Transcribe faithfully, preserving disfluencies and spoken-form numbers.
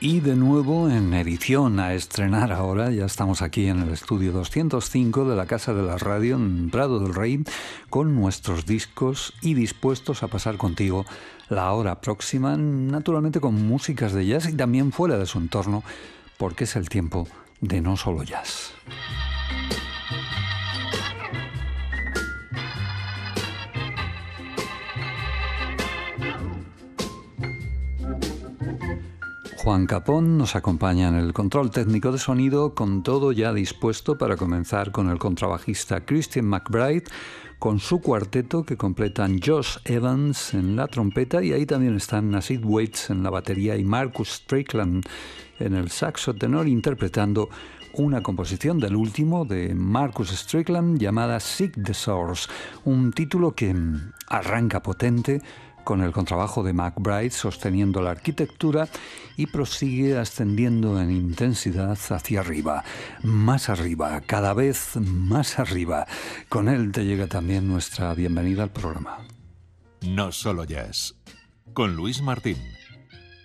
Y de nuevo en edición a estrenar ahora, ya estamos aquí en el estudio doscientos cinco de la Casa de la Radio en Prado del Rey con nuestros discos y dispuestos a pasar contigo la hora próxima, naturalmente con músicas de jazz y también fuera de su entorno, porque es el tiempo de No Solo Jazz. Juan Capón nos acompaña en el control técnico de sonido, con todo ya dispuesto para comenzar con el contrabajista Christian McBride, con su cuarteto que completan Josh Evans en la trompeta, y ahí también están Nasid Waits en la batería y Marcus Strickland en el saxo tenor, interpretando una composición del último de Marcus Strickland llamada Seek the Source, un título que arranca potente con el contrabajo de McBride sosteniendo la arquitectura y prosigue ascendiendo en intensidad hacia arriba, más arriba, cada vez más arriba. Con él te llega también nuestra bienvenida al programa. No Solo Jazz, con Luis Martín.